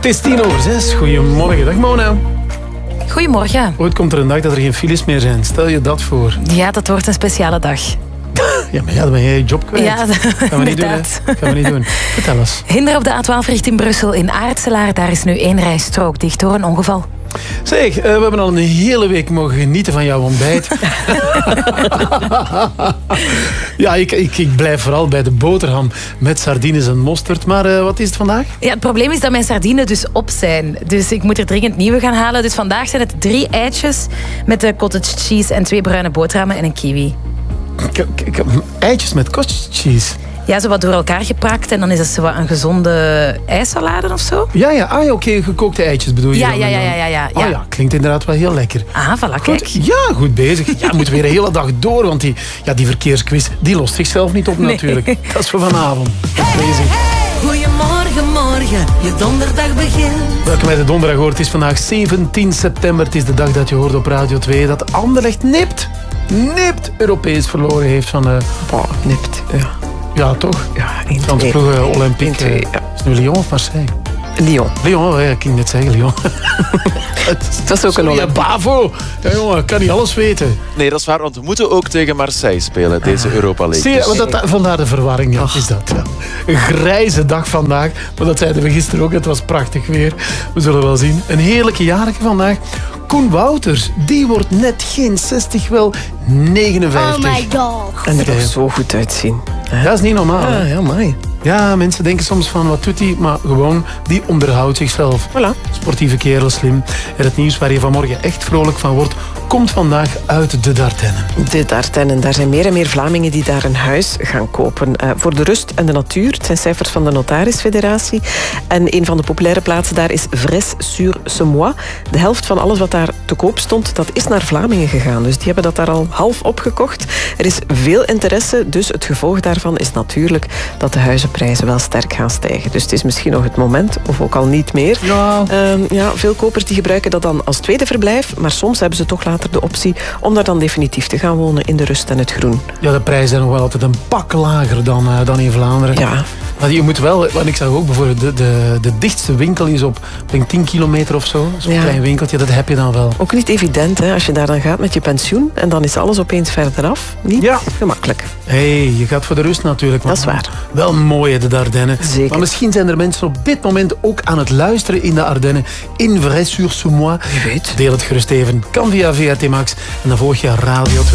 is 5:10. Goedemorgen. Dag Mona. Goedemorgen. Ooit komt er een dag dat er geen files meer zijn. Stel je dat voor. Ja, dat wordt een speciale dag. Ja, maar dan ben jij je job kwijt. Ja, gaan we niet doen, hè? Gaan we niet doen. Vertel eens. Hinder op de A12 richting Brussel in Aartselaar. Daar is nu 1 rijstrook dicht door een ongeval. Zeg, we hebben al een hele week mogen genieten van jouw ontbijt. Ja, ik blijf vooral bij de boterham met sardines en mosterd. Maar wat is het vandaag? Ja, het probleem is dat mijn sardines dus op zijn. Dus ik moet er dringend nieuwe gaan halen. Dus vandaag zijn het 3 eitjes met de cottage cheese en 2 bruine boterhammen en een kiwi. Eitjes met cottage cheese? Ja, zo wat door elkaar geprakt en dan is het zo wat een gezonde ijssalade of zo. Ja, oké, gekookte eitjes bedoel je Ja. Oh ja, klinkt inderdaad wel heel lekker. Ah, voilà, kijk. Ja, goed bezig. Ja, moeten weer een hele dag door, want die verkeersquiz, die lost zichzelf niet op natuurlijk. Nee. Dat is voor vanavond. Goedemorgen, morgen, je donderdag begint. Welkom bij de donderdag hoort. Het is vandaag 17 september. Het is de dag dat je hoort op Radio 2 dat Anderlecht nipt Europees verloren heeft van... Nipt, ja. Ja, toch? Ja, 1-2. Van de ploeg Olympique. 1-2, ja. Is het nu Lyon of Marseille? Lyon. Ja, ik ging net zeggen Lyon. Het was ook een Olympique. Bavo! Ja, jongen, ik kan niet alles weten. Nee, dat is waar, want we moeten ook tegen Marseille spelen, deze Europa League. Zie je, want vandaar de verwarring, ja, is dat. Ja. Een grijze dag vandaag, maar dat zeiden we gisteren ook, het was prachtig weer. We zullen wel zien. Een heerlijke jarige vandaag. Koen Wouters, die wordt net geen 60, wel 59. Oh my god. En er nog zo goed uitzien. Dat is niet normaal. hè? Ja, mooi. Ja, mensen denken soms van, wat doet hij? Maar gewoon, die onderhoudt zichzelf. Voilà. Sportieve kerel, slim. En het nieuws waar je vanmorgen echt vrolijk van wordt, komt vandaag uit de Dardennen. De Dardennen, daar zijn meer en meer Vlamingen die daar een huis gaan kopen. Voor de rust en de natuur. Het zijn cijfers van de Notarisfederatie. En een van de populaire plaatsen daar is Vres-sur-Semois. De helft van alles wat daar te koop stond, dat is naar Vlamingen gegaan. Dus die hebben dat daar al half opgekocht. Er is veel interesse, dus het gevolg daarvan is natuurlijk dat de huizenprijzen wel sterk gaan stijgen. Dus het is misschien nog het moment, of ook al niet meer. Ja. Veel kopers die gebruiken dat dan als tweede verblijf, maar soms hebben ze toch later de optie om daar dan definitief te gaan wonen in de rust en het groen. Ja, de prijzen zijn nog wel altijd een pak lager dan in Vlaanderen. Ja. Maar je moet wel, want ik zag ook bijvoorbeeld de dichtste winkel is op 10 kilometer of zo. Zo'n klein winkeltje, dat heb je dan wel. Ook niet evident, hè, als je daar dan gaat met je pensioen en dan is alles opeens verder af. Niet gemakkelijk. Je gaat voor de rust natuurlijk. Dat is waar. Wel mooi, hè, de Dardennen. Zeker. Maar misschien zijn er mensen op dit moment ook aan het luisteren in de Ardennen. In Vres-sur-Semois. Wie weet. Deel het gerust even. Kan via VRT Max. En dan volg je Radio 2.